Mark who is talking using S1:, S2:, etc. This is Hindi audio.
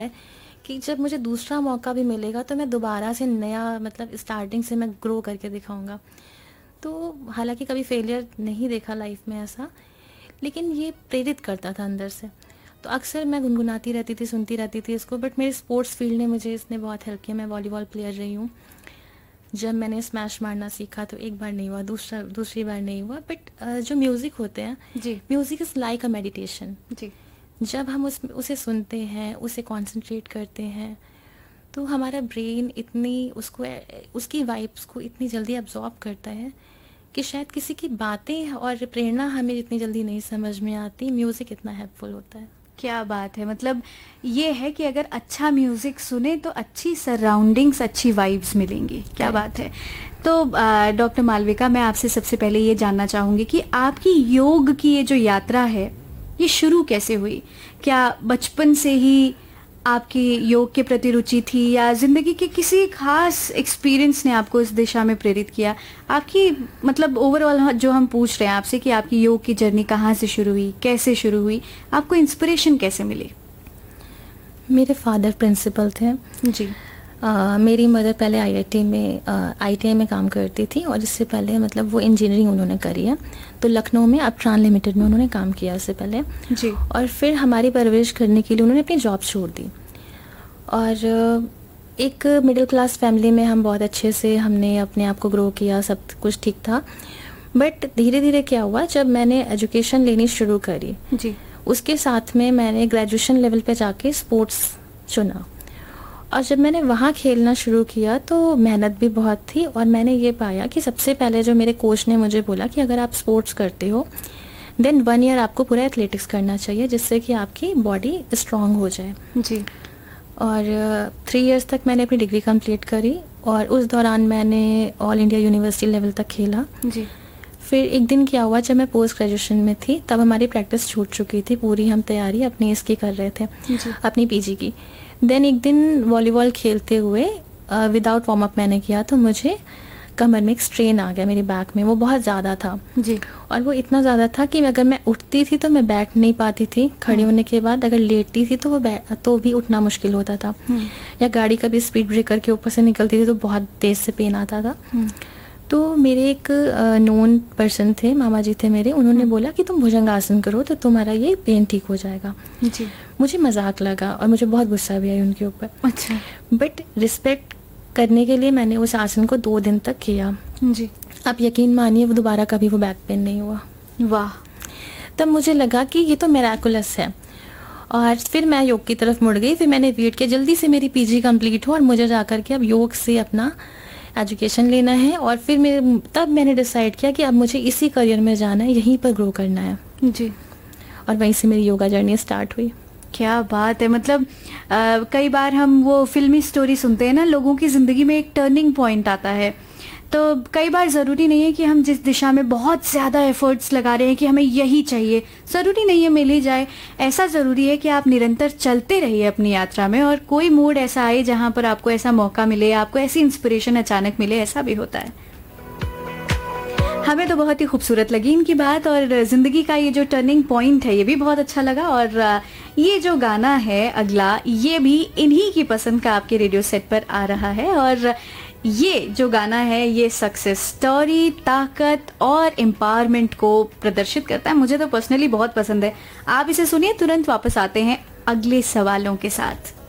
S1: कि जब मुझे दूसरा मौका भी मिलेगा तो मैं दोबारा से नया मतलब स्टार्टिंग से मैं ग्रो करके दिखाऊंगा। तो हालांकि कभी फेलियर नहीं देखा लाइफ में ऐसा, लेकिन ये प्रेरित करता था अंदर से। तो अक्सर मैं गुनगुनाती रहती थी, सुनती रहती थी इसको। बट मेरे स्पोर्ट्स फील्ड ने मुझे इसने बहुत हेल्प किया। मैं वॉलीबॉल प्लेयर रही हूँ। जब मैंने स्मैश मारना सीखा तो एक बार नहीं हुआ, दूसरी बार नहीं हुआ। बट जो म्यूज़िक होते हैं,
S2: जी
S1: music is like a meditation.
S2: जी।
S1: जब हम उसे सुनते हैं, उसे कंसंट्रेट करते हैं, तो हमारा ब्रेन इतनी उसको उसकी वाइब्स को इतनी जल्दी अब्जॉर्ब करता है कि शायद किसी की बातें और प्रेरणा हमें इतनी जल्दी नहीं समझ में आती। म्यूज़िक इतना हेल्पफुल होता है।
S2: क्या बात है। मतलब ये है कि अगर अच्छा म्यूजिक सुने तो अच्छी सराउंडिंग्स, अच्छी वाइब्स मिलेंगी। क्या बात है। तो डॉक्टर मालविका, मैं आपसे सबसे पहले ये जानना चाहूँगी कि आपकी योग की ये जो यात्रा है ये शुरू कैसे हुई? क्या बचपन से ही आपकी योग के प्रति रुचि थी या जिंदगी के किसी खास एक्सपीरियंस ने आपको इस दिशा में प्रेरित किया? आपकी मतलब ओवरऑल जो हम पूछ रहे हैं आपसे कि आपकी योग की जर्नी कहाँ से शुरू हुई, कैसे शुरू हुई, आपको इंस्पिरेशन कैसे मिली?
S1: मेरे फादर प्रिंसिपल थे
S2: जी।
S1: मेरी मदर पहले आईटीआई में काम करती थी, और इससे पहले मतलब वो इंजीनियरिंग उन्होंने करी है। तो लखनऊ में अपट्रान लिमिटेड में उन्होंने काम किया उससे पहले
S2: जी।
S1: और फिर हमारी परवरिश करने के लिए उन्होंने अपनी जॉब छोड़ दी। और एक मिडिल क्लास फैमिली में हम बहुत अच्छे से हमने अपने आप को ग्रो किया, सब कुछ ठीक था। बट धीरे धीरे क्या हुआ, जब मैंने एजुकेशन लेनी शुरू करी
S2: जी।
S1: उसके साथ में मैंने ग्रेजुएशन लेवल पे जाके स्पोर्ट्स चुना। और जब मैंने वहाँ खेलना शुरू किया तो मेहनत भी बहुत थी, और मैंने ये पाया कि सबसे पहले जो मेरे कोच ने मुझे बोला कि अगर आप स्पोर्ट्स करते हो देन 1 ईयर आपको पूरा एथलेटिक्स करना चाहिए, जिससे कि आपकी बॉडी स्ट्रांग हो जाए।
S2: जी।
S1: और 3 इयर्स तक मैंने अपनी डिग्री कंप्लीट करी, और उस दौरान मैंने ऑल इंडिया यूनिवर्सिटी लेवल तक खेला।
S2: जी।
S1: फिर एक दिन क्या हुआ, जब मैं पोस्ट ग्रेजुएशन में थी तब हमारी प्रैक्टिस छूट चुकी थी पूरी, हम तैयारी अपनी इसकी कर रहे थे, अपनी पीजी की। देन एक दिन वॉलीबॉल खेलते हुए विदाउट वार्म अप मैंने किया तो मुझे कमर में एक स्ट्रेन आ गया, मेरी बैक में। वो बहुत ज़्यादा था
S2: जी।
S1: और वो इतना ज़्यादा था कि अगर मैं उठती थी तो मैं बैठ नहीं पाती थी। खड़ी होने के बाद अगर लेटती थी तो भी उठना मुश्किल होता था, या गाड़ी कभी स्पीड ब्रेकर के ऊपर से निकलती थी तो बहुत तेज़ से पेन आता था। तो मेरे एक नोन पर्सन थे, मामा जी थे मेरे, उन्होंने बोला कि तुम भुजंगासन करो तो तुम्हारा ये पेन ठीक हो जाएगा।
S2: जी।
S1: मुझे मजाक लगा और मुझे बहुत गुस्सा भी आया उनके ऊपर।
S2: अच्छा।
S1: बट रिस्पेक्ट करने के लिए मैंने उस आसन को 2 दिन तक किया।
S2: जी।
S1: आप यकीन मानिए वो दोबारा कभी वो बैक पेन नहीं हुआ।
S2: वाह।
S1: तब मुझे लगा कि ये तो मिरेकुलस है, और फिर मैं योग की तरफ मुड़ गई। फिर मैंने वेट किया जल्दी से मेरी पीजी कंप्लीट हो और मुझे जाकर के अब योग से अपना एजुकेशन लेना है। और फिर तब मैंने डिसाइड किया कि अब मुझे इसी करियर में जाना है, यहीं पर ग्रो करना है।
S2: जी। और
S1: वहीं से मेरी योगा जर्नी स्टार्ट हुई।
S2: क्या बात है। मतलब कई बार हम वो फिल्मी स्टोरी सुनते हैं ना, लोगों की ज़िंदगी में एक टर्निंग पॉइंट आता है। तो कई बार ज़रूरी नहीं है कि हम जिस दिशा में बहुत ज़्यादा एफर्ट्स लगा रहे हैं कि हमें यही चाहिए, ज़रूरी नहीं है मिल ही जाए। ऐसा ज़रूरी है कि आप निरंतर चलते रहिए अपनी यात्रा में, और कोई मूड ऐसा आए जहाँ पर आपको ऐसा मौका मिले, आपको ऐसी इंस्पिरेशन अचानक मिले, ऐसा भी होता है। हमें तो बहुत ही खूबसूरत लगी इनकी बात, और ज़िंदगी का ये जो टर्निंग पॉइंट है ये भी बहुत अच्छा लगा। और ये जो गाना है अगला, ये भी इन्हीं की पसंद का आपके रेडियो सेट पर आ रहा है। और ये जो गाना है ये सक्सेस स्टोरी, ताकत और एम्पावरमेंट को प्रदर्शित करता है। मुझे तो पर्सनली बहुत पसंद है। आप इसे सुनिए, तुरंत वापस आते हैं अगले सवालों के साथ।